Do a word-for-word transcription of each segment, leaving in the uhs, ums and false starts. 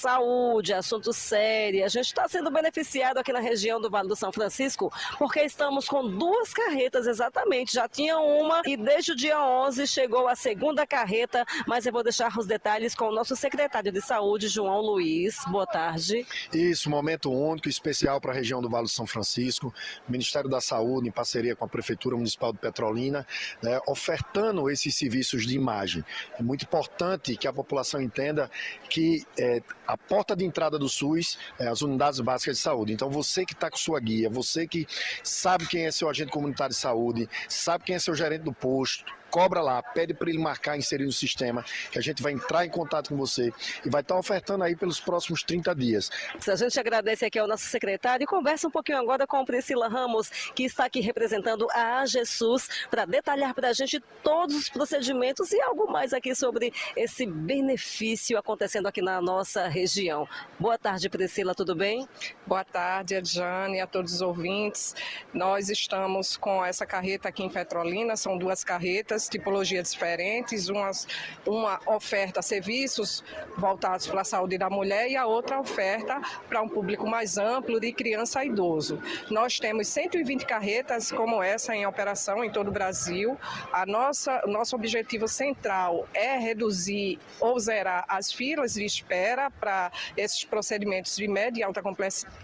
Saúde, assunto sério. A gente está sendo beneficiado aqui na região do Vale do São Francisco porque estamos com duas carretas exatamente. Já tinha uma e desde o dia onze chegou a segunda carreta, mas eu vou deixar os detalhes com o nosso secretário de Saúde, João Luiz. Boa tarde. Isso, momento único, especial para a região do Vale do São Francisco. O Ministério da Saúde, em parceria com a Prefeitura Municipal de Petrolina, né, ofertando esses serviços de imagem. É muito importante que a população entenda que é, a porta de entrada do SUS é as unidades básicas de saúde. Então você que está com sua guia, você que sabe quem é seu agente comunitário de saúde, sabe quem é seu gerente do posto, cobra lá, pede para ele marcar, inserir no sistema, que a gente vai entrar em contato com você e vai estar ofertando aí pelos próximos trinta dias. A gente agradece aqui ao nosso secretário e conversa um pouquinho agora com a Priscila Ramos, que está aqui representando a AgeSUS, para detalhar para a gente todos os procedimentos e algo mais aqui sobre esse benefício acontecendo aqui na nossa região. Boa tarde, Priscila, tudo bem? Boa tarde, Adjane, a todos os ouvintes. Nós estamos com essa carreta aqui em Petrolina, são duas carretas, tipologias diferentes, umas, uma oferta serviços voltados para a saúde da mulher e a outra oferta para um público mais amplo de criança a idoso. Nós temos cento e vinte carretas como essa em operação em todo o Brasil. A nossa, nosso objetivo central é reduzir ou zerar as filas de espera para esses procedimentos de média e alta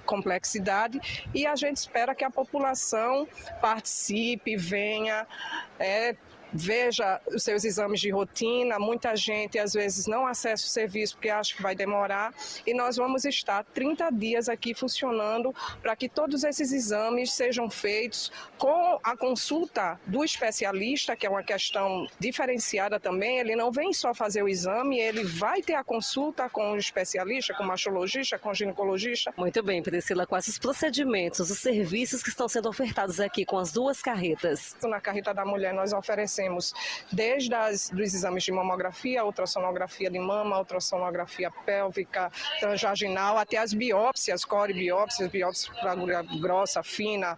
complexidade e a gente espera que a população participe, venha, é, veja os seus exames de rotina. Muita gente às vezes não acessa o serviço porque acha que vai demorar e nós vamos estar trinta dias aqui funcionando para que todos esses exames sejam feitos com a consulta do especialista, que é uma questão diferenciada também. Ele não vem só fazer o exame, ele vai ter a consulta com o especialista, com o mastologista, com o ginecologista. Muito bem, Priscila, com esses procedimentos, os serviços que estão sendo ofertados aqui com as duas carretas. Na carreta da mulher nós oferecemos desde as, dos exames de mamografia, ultrassonografia de mama, ultrassonografia pélvica, transvaginal, até as biópsias, core biópsias, biópsias para agulha grossa, fina.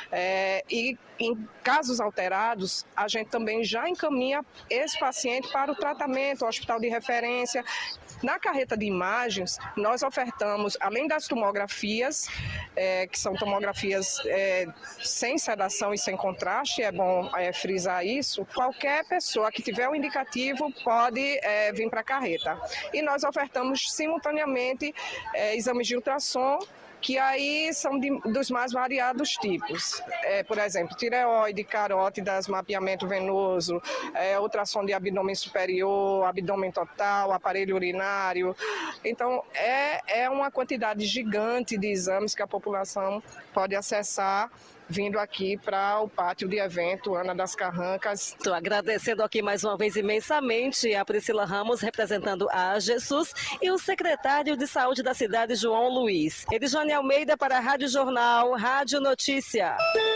É, e em casos alterados, a gente também já encaminha esse paciente para o tratamento, o hospital de referência. Na carreta de imagens, nós ofertamos, além das tomografias, é, que são tomografias é, sem sedação e sem contraste, é bom é, frisar isso, qualquer pessoa que tiver um indicativo pode é, vir para a carreta. E nós ofertamos simultaneamente é, exames de ultrassom, que aí são de, dos mais variados tipos. É, por exemplo, tireoide, carótidas, mapeamento venoso, é, ultrassom de abdômen superior, abdômen total, aparelho urinário. Então, é, é uma quantidade gigante de exames que a população pode acessar vindo aqui para o pátio de evento Ana das Carrancas. Estou agradecendo aqui mais uma vez imensamente a Priscila Ramos, representando a AgeSUS, e o secretário de Saúde da cidade, João Luiz. Edjane Almeida para a Rádio Jornal, Rádio Notícia.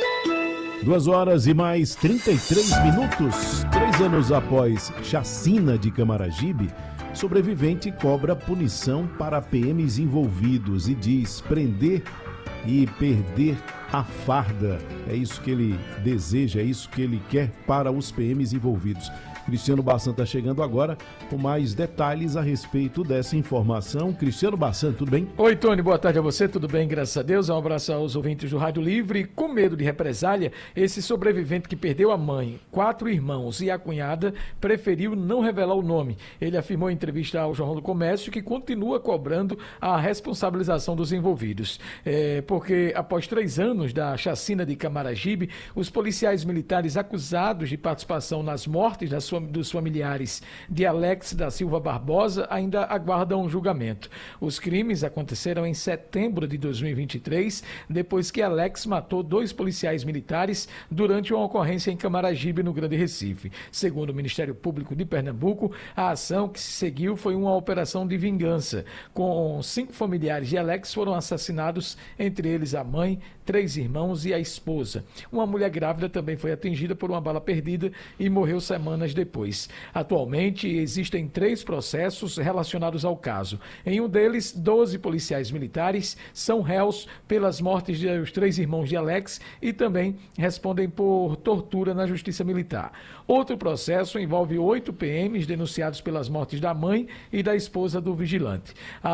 Duas horas e mais trinta e três minutos. Três anos após chacina de Camaragibe, sobrevivente cobra punição para P Ms envolvidos e diz prender e perder a farda. É isso que ele deseja, é isso que ele quer para os P Ms envolvidos. Cristiano Bassan está chegando agora com mais detalhes a respeito dessa informação. Cristiano Bassan, tudo bem? Oi, Tony, boa tarde a você, tudo bem? Graças a Deus. Um abraço aos ouvintes do Rádio Livre. Com medo de represália, esse sobrevivente que perdeu a mãe, quatro irmãos e a cunhada preferiu não revelar o nome. Ele afirmou em entrevista ao Jornal do Comércio que continua cobrando a responsabilização dos envolvidos. É, porque após três anos da chacina de Camaragibe, os policiais militares acusados de participação nas mortes das suas dos familiares de Alex da Silva Barbosa ainda aguardam julgamento. Os crimes aconteceram em setembro de dois mil e vinte e três, depois que Alex matou dois policiais militares durante uma ocorrência em Camaragibe, no Grande Recife. Segundo o Ministério Público de Pernambuco, a ação que se seguiu foi uma operação de vingança. Com cinco familiares de Alex foram assassinados, entre eles a mãe, três irmãos e a esposa. Uma mulher grávida também foi atingida por uma bala perdida e morreu semanas depois. Depois. Atualmente, existem três processos relacionados ao caso. Em um deles, doze policiais militares são réus pelas mortes dos três irmãos de Alex e também respondem por tortura na Justiça Militar. Outro processo envolve oito P Ms denunciados pelas mortes da mãe e da esposa do vigilante. A